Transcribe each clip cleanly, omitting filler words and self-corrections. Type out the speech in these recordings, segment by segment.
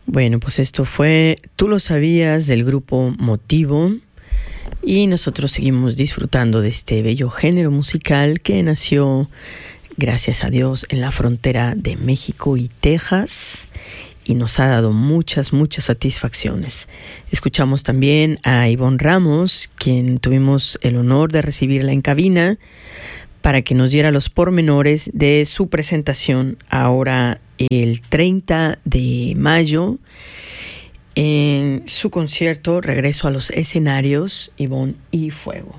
Bueno, pues esto fue Tú lo sabías del grupo Motivo y nosotros seguimos disfrutando de este bello género musical que nació, gracias a Dios, en la frontera de México y Texas y nos ha dado muchas satisfacciones. Escuchamos también a Ivonne Ramos, quien tuvimos el honor de recibirla en cabina para que nos diera los pormenores de su presentación ahora el 30 de mayo en su concierto Regreso a los Escenarios, Ivonne y Fuego.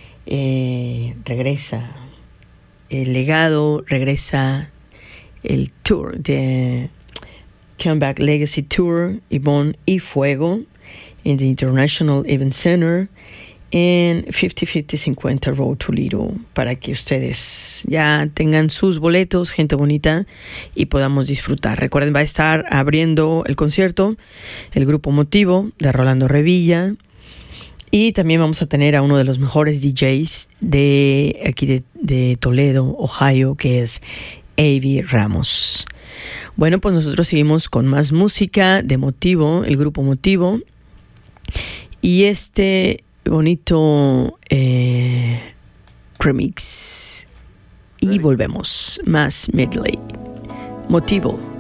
Regresa el legado, regresa el tour de Comeback Legacy Tour, Ivonne y Fuego, en the International Event Center en 5050 Road Toledo, para que ustedes ya tengan sus boletos, gente bonita, y podamos disfrutar. Recuerden, va a estar abriendo el concierto el grupo Motivo de Rolando Revilla, y también vamos a tener a uno de los mejores DJs de aquí de Toledo, Ohio, que es Avi Ramos. Bueno, pues nosotros seguimos con más música de Motivo, el grupo Motivo, y este bonito remix, y volvemos más medley. Motivo.